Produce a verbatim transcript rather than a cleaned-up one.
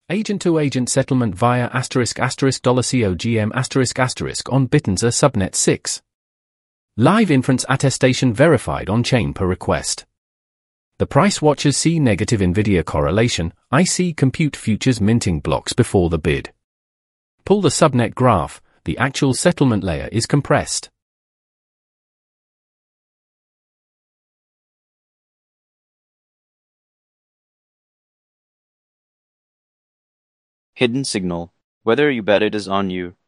Agent-to-agent settlement via asterisk asterisk dollar cogm asterisk asterisk on Bitternzer subnet six. Live inference attestation verified on-chain per request. The price watchers see negative NVIDIA correlation. I see compute futures minting blocks before the bid. Pull the subnet graph. The actual settlement layer is compressed. Hidden signal. Whether you bet it is on you.